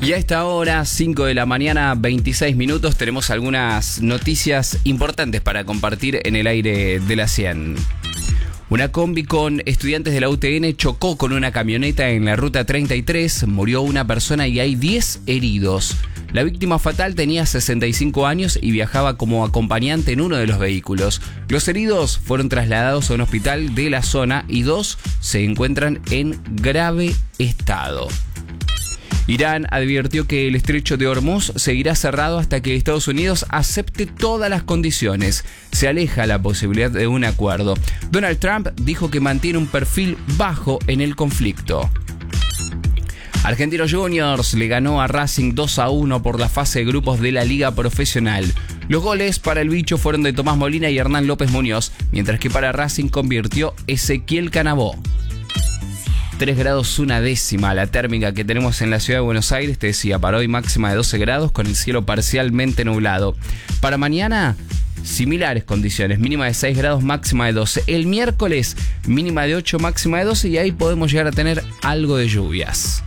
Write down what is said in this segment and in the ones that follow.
Y a esta hora, 5 de la mañana, 26 minutos, tenemos algunas noticias importantes para compartir en el aire de la 100. Una combi con estudiantes de la UTN chocó con una camioneta en la ruta 33, murió una persona y hay 10 heridos. La víctima fatal tenía 65 años y viajaba como acompañante en uno de los vehículos. Los heridos fueron trasladados a un hospital de la zona y 2 se encuentran en grave estado. Irán advirtió que el estrecho de Hormuz seguirá cerrado hasta que Estados Unidos acepte todas las condiciones. Se aleja la posibilidad de un acuerdo. Donald Trump dijo que mantiene un perfil bajo en el conflicto. Argentinos Juniors le ganó a Racing 2-1 por la fase de grupos de la Liga Profesional. Los goles para el bicho fueron de Tomás Molina y Hernán López Muñoz, mientras que para Racing convirtió Ezequiel Canabó. 3 grados una décima la térmica que tenemos en la ciudad de Buenos Aires. Te decía, para hoy máxima de 12 grados con el cielo parcialmente nublado. Para mañana, similares condiciones, mínima de 6 grados, máxima de 12. El miércoles, mínima de 8, máxima de 12 y ahí podemos llegar a tener algo de lluvias.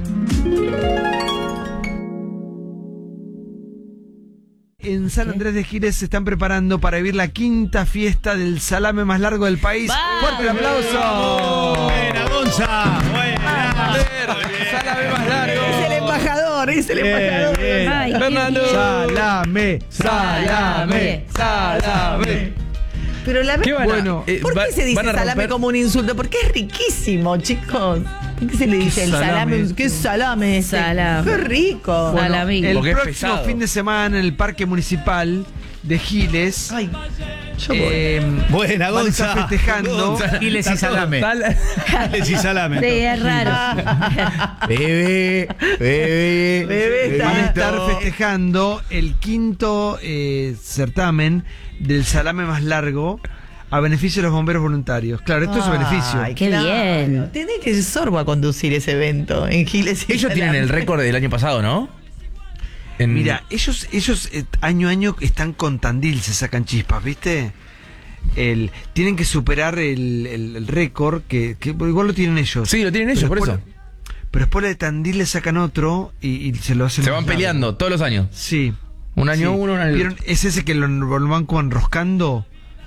En San Andrés de Giles se están preparando para vivir la 5ª fiesta del salame más largo del país. ¡Fuerte el aplauso! ¡Buena, Gonza! ¡Buena! ¡Salame más largo! Es el embajador, es el embajador. Bien. Ay, Fernando. Salame, salame, salame. Pero la ¿Qué van a- bueno, ¿por qué se dice van a salame romper? como un insulto? Porque es riquísimo, chicos. ¿Por qué se le dice el salame? ¿Qué salame? Salame. ¡Qué rico! Bueno, Salami. el Porque es próximo pesado. fin de semana en el Parque Municipal de Giles Ay, yo voy. Buena, van a estar Gonza. festejando. Gonza. Giles y salame. Giles y salame. Sí, es raro. Bebé, bebé. Bebé Van a estar Tanto. festejando el 5º certamen del salame más largo a beneficio de los bomberos voluntarios. Claro, esto es un beneficio. Ay, Qué bien. Tiene que ir Sorbo a conducir ese evento en Giles y Ellos tienen el récord del año pasado, ¿no? Mira, ellos año a año están con Tandil, se sacan chispas, ¿viste? Tienen que superar el récord, que igual lo tienen ellos. Sí, lo tienen ellos, por eso. Pero después de Tandil le sacan otro y se lo hacen. Se van más largo. peleando todos los años. Sí. Un año Sí. uno, un año ¿Vieron? Es ese que lo van como enroscando.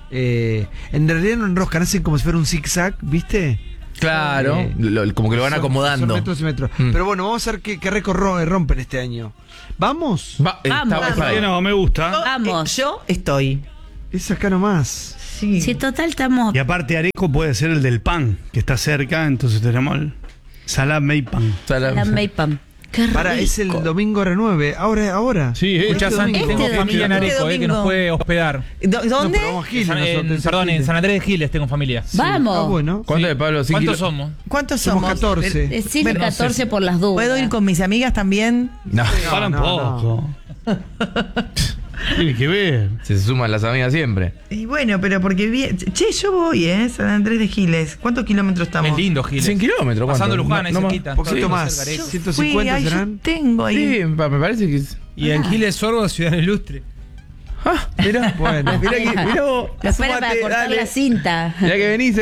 En realidad no enroscan, hacen como si fuera un zigzag, ¿viste? Claro, como que lo van Son acomodando. metros y metros. Mm. Pero bueno, vamos a ver qué récord rompen este año. ¿Vamos? Está bien. Bueno, me gusta. Vamos. Yo estoy. Es acá nomás. Sí. Si total estamos. Y aparte, Areco puede ser el del pan, que está cerca, entonces tenemos el salame y pan. La Maypam. Qué rico. Para, es el domingo R9. Ahora. Sí, escuchá, Este Santi, domingo. tengo Este familia en domingo. Areco, que nos puede hospedar. ¿Dónde? No, pero vamos a Giles nosotros, Perdón, en Giles. San Andrés de Giles tengo familia. Vamos. Ah, bueno. ¿Cuánto de Pablo? Sí, ¿Cuántos kilo- somos? ¿Cuántos Somos somos? 14. Decirle Bueno, 14 por las dudas. ¿Puedo ir con mis amigas también? No, Para un poco. Tiene que ver. se suman las amigas siempre. Y bueno, pero porque che, yo voy, San Andrés de Giles. ¿Cuántos kilómetros estamos? Es lindo, Giles. 100 kilómetros. ¿cuánto? Pasando Luján, ahí No más. cerquita. Un poquito Todo más. cerca, Areco. 150 Fui, serán. yo tengo ahí. Sí, me parece que es. Y en Giles, Sorgo, Ciudad Ilustre. Mirá, Bueno. mirá vos. La espera para Sumate, cortar dale. la cinta. Mirá que venís,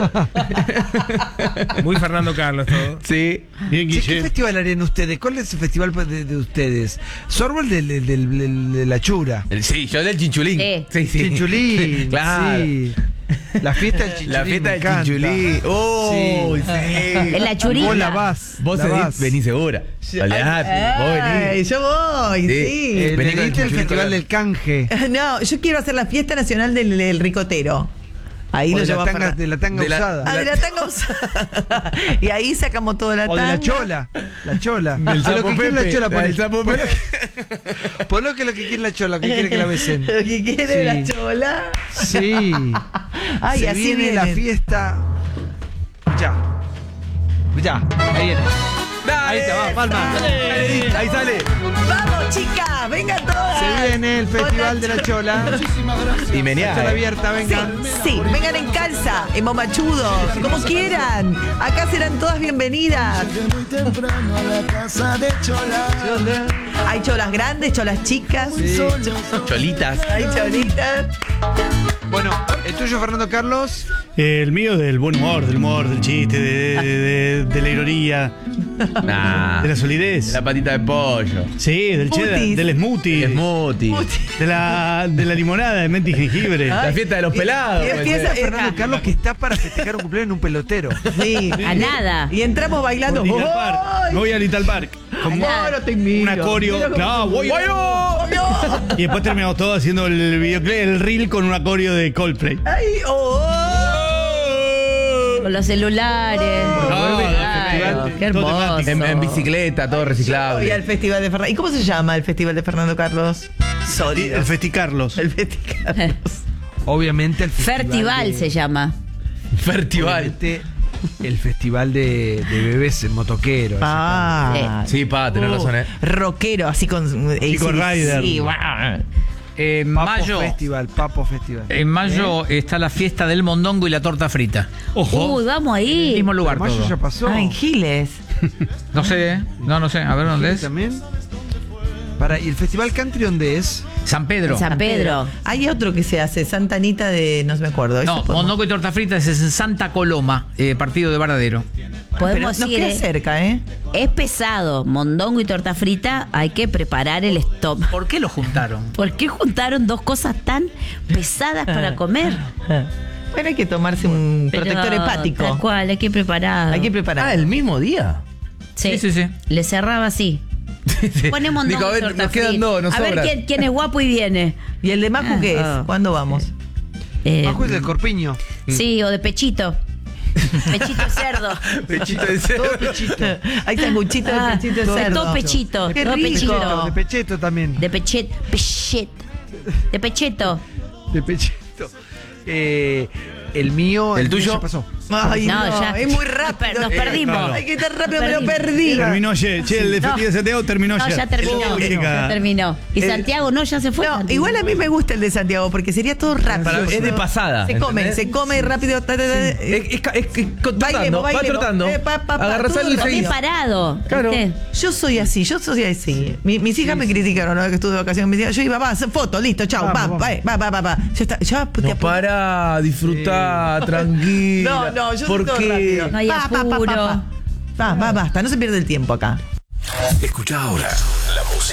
Muy Fernando Carlos todo. Sí. Bien, Che, ¿qué Guille. festival harían ustedes? ¿Cuál es el festival de ustedes? Sorbol de la Chura. Sí, yo del chinchulín. Sí. Chinchulín. Claro. Sí. La fiesta del chinchulín. La fiesta me del encanta. chinchulín. Oh, sí. En la churita. Vos la vas. Vos la venís, vas. venís segura. Olvidate, vos Ay, venís. yo voy, Sí. sí. Vení con el Venite al chinchulín festival colgado. del canje. No, yo quiero hacer la fiesta nacional del ricotero. Ahí O lo de, llevo la a tanga, Ferran. de la tanga De la- usada. Ah, de la tanga usada. Y ahí sacamos toda la O tanga. de la chola. La chola. Del A lo sapo que quiere la Pepe. chola, Del sapo Pepe. Ponlo que lo que quiere la chola, que quiere que la besen. Lo que quiere Sí. la chola. Sí. Ay, Se así viene la vienen. fiesta. Ya. Ya. Ahí viene. Ahí está, va, palma. Ahí sale. Vamos, chicas, vengan todas. Se viene el festival de la chola. Y meneá. Chola abierta, vengan. Sí, vengan en calza, en momachudos, como quieran. Acá serán todas bienvenidas. Hay cholas grandes, cholas chicas. Cholitas. Hay cholitas. Bueno, el tuyo, Fernando Carlos. El mío del buen humor, del chiste, de la ironía. Nah. De la solidez. De la patita de pollo. Sí, del cheddar, Smoothies. del smoothie. Smoothie. De la limonada de menta y jengibre. La fiesta de los pelados. y puede empieza ser. Fernando Carlos que está para festejar un cumpleaños en un pelotero. Sí. A nada. Y entramos bailando. Little Park. ¡Ay! Me voy a Little Park. Como Ahora te miro. una coreo. Mira cómo No, te voy. Y después terminamos todos haciendo el videoclip, el reel con una coreo de Coldplay. Ay, oh, Con los celulares. Claro, qué todo hermoso. temático. En bicicleta, todo Voy reciclable. al festival de Fernando. ¿Y cómo se llama el festival de Fernando Carlos? Sólido. El Festicarlos. El festival. Obviamente el festival Fertival de- se llama. Fertival. obviamente, el festival de bebés motoqueros. Ah. Sí, pa, tenés razón, Rockero, así con. Chico Rider. Sí, guau. En Papo mayo, Festival, Papo Festival. en mayo está la fiesta del mondongo y la torta frita. Ojo. Uy, vamos ahí. Mismo lugar Mayo todo. ya pasó. Ah, en Giles. No sé, no sé. A ver dónde es. ¿También? ¿Y el Festival Country dónde es? San Pedro. San Pedro. Hay otro que se hace, Santa Anita de. No me acuerdo. No, Eso podemos- mondongo y torta frita es en Santa Coloma, partido de Varadero. Pero Podemos nos ir. queda cerca, ¿eh? Es pesado. Mondongo y torta frita. Hay que preparar el stop. ¿Por qué lo juntaron? ¿Por qué juntaron dos cosas tan pesadas para comer? Bueno, hay que tomarse un Pero protector hepático. Tal cual, hay que preparar. Hay que preparar. Ah, el mismo día. Sí, Sí, sí, sí. Le cerraba así. Pone mondongo Digo, a y ver, torta nos quedan frita. dos, nos A ver sobran. quién es guapo y viene. ¿Y el de Maju qué es? Ah. ¿Cuándo vamos? Bajo es del Corpiño. Sí, o de pechito. Pechito de cerdo. Pechito de cerdo. Todo pechito. Hay sanguchito de pechito de cerdo. Todo pechito. Qué todo rico. pechito. De pecheto también. De pechet. Pechet. De pecheto. De pecheto. El mío. ¿El tuyo? ya pasó. Ay, No, no, ya. es muy rápido. Nos perdimos. claro. Hay que estar rápido, me lo Perdimos. perdí. Terminó ayer. Che, el de Festival de Santiago terminó No, ayer. ya terminó. Qué Ya terminó. Y El- Santiago no, ya se fue. No, Santiago. igual a mí me gusta el de Santiago porque sería todo rápido. Es de pasada. Se come rápido. Es trotando, Bailemos, va bailemos. trotando. todo Agarrás algo y rápido. Comé seguís. parado. Claro. ¿viste? Yo soy así. Mis hijas me criticaron una vez que estuve de vacaciones. Me decían, yo iba, va, hacer foto, listo, chao, Vamos, va. Ya está, ya te No, apunto. para, disfrutá, tranquila. No, yo ¿Por soy todo qué? rápido. No hay apuro. Va, basta, no se pierde el tiempo acá. Escucha ahora